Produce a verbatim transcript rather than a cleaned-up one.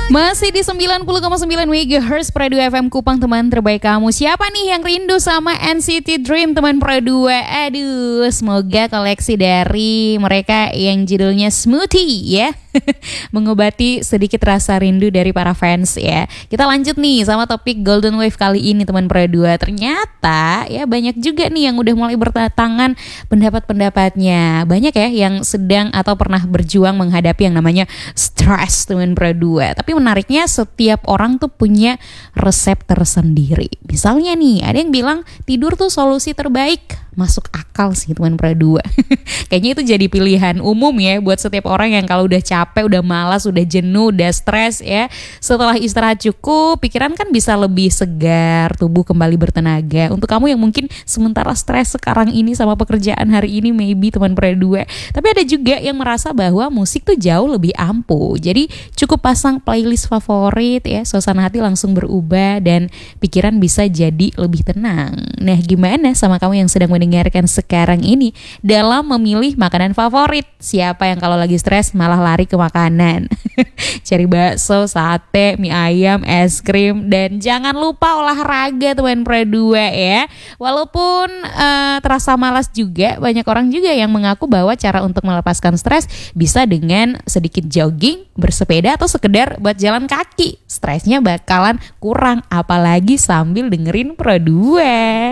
Masih di sembilan puluh koma sembilan megahertz Pro dua F M Kupang, teman terbaik kamu. Siapa nih yang rindu sama N C T Dream, teman Pro dua? Aduh, semoga koleksi dari mereka yang judulnya Smoothie ya mengobati sedikit rasa rindu dari para fans ya. Kita lanjut nih sama topik Golden Wave kali ini, teman Pro dua. Ternyata ya banyak juga nih yang udah mulai berdatangan pendapat-pendapatnya. Banyak ya yang sedang atau pernah berjuang menghadapi yang namanya stres, teman Pro dua. Tapi menariknya setiap orang tuh punya resep tersendiri. Misalnya nih, ada yang bilang tidur tuh solusi terbaik. Masuk akal sih, teman Pro dua. Kayaknya itu jadi pilihan umum ya buat setiap orang yang kalau udah capek, udah malas, udah jenuh, udah stres ya. Setelah istirahat cukup, pikiran kan bisa lebih segar, tubuh kembali bertenaga. Untuk kamu yang mungkin sementara stres sekarang ini sama pekerjaan hari ini, maybe teman Pro dua. Tapi ada juga yang merasa bahwa musik tuh jauh lebih ampuh. Jadi cukup pasang playlist favorit ya, suasana hati langsung berubah dan pikiran bisa jadi lebih tenang. Nah, gimana sama kamu yang sedang mendengarkan sekarang ini dalam memilih makanan favorit? Siapa yang kalau lagi stres malah lari ke makanan? Cari bakso, sate, mie ayam, es krim, dan jangan lupa olahraga, teman Pro dua ya. Walaupun uh, terasa malas juga, banyak orang juga yang mengaku bahwa cara untuk melepaskan stres bisa dengan sedikit jogging, bersepeda, atau sekedar buat jalan kaki. Stresnya bakalan kurang, apalagi sambil dengerin Pro dua.